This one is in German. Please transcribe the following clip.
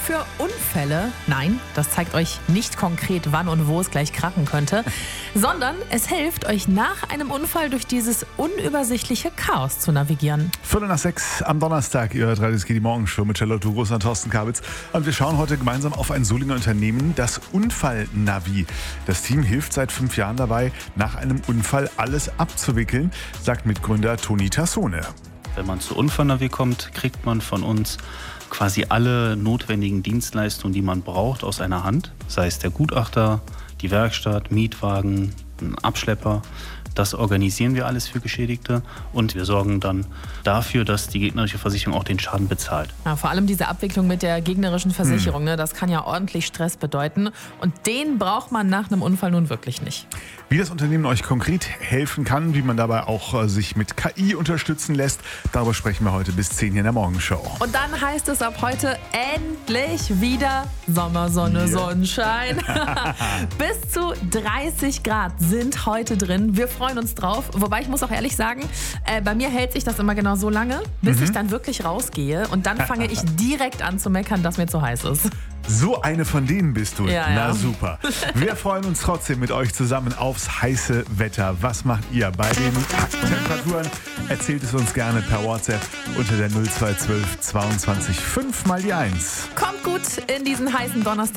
für Unfälle. Nein, das zeigt euch nicht konkret, wann und wo es gleich krachen könnte, sondern es hilft euch nach einem Unfall durch dieses unübersichtliche Chaos zu navigieren. 5:45 am Donnerstag, ihr hört Radio die Morgenshow mit Charlotte Groß und Thorsten Kabitz. Und wir schauen heute gemeinsam auf ein Solinger Unternehmen, das Unfallnavi. Das Team hilft seit 5 Jahren dabei, nach einem Unfall alles abzuwickeln, sagt Mitgründer Toni Tassone. Wenn man zu Unfallnavi kommt, kriegt man von uns quasi alle notwendigen Dienstleistungen, die man braucht, aus einer Hand. Sei es der Gutachter, die Werkstatt, Mietwagen, ein Abschlepper. Das organisieren wir alles für Geschädigte und wir sorgen dann dafür, dass die gegnerische Versicherung auch den Schaden bezahlt. Ja, vor allem diese Abwicklung mit der gegnerischen Versicherung, das kann ja ordentlich Stress bedeuten und den braucht man nach einem Unfall nun wirklich nicht. Wie das Unternehmen euch konkret helfen kann, wie man dabei auch sich mit KI unterstützen lässt, darüber sprechen wir heute bis 10 hier in der Morgenshow. Und dann heißt es ab heute endlich wieder Sommersonne, Sonnenschein. Bis zu 30 Grad sind heute drin. Wir freuen uns drauf. Wobei ich muss auch ehrlich sagen, bei mir hält sich das immer genau so lange, bis ich dann wirklich rausgehe. Und dann fange ich direkt an zu meckern, dass mir zu heiß ist. So eine von denen bist du. Ja. Na super. Wir freuen uns trotzdem mit euch zusammen aufs heiße Wetter. Was macht ihr bei den Temperaturen? Erzählt es uns gerne per WhatsApp unter der 0212 22 5 mal die 1. Kommt gut in diesen heißen Donnerstag.